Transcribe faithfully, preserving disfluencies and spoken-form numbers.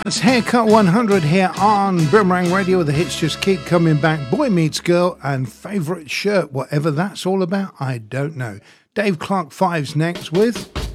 It's Haircut one hundred here on Boomerang Radio. The hits just keep coming back. Boy Meets Girl and Favourite Shirt. Whatever that's all about, I don't know. Dave Clark Five's next with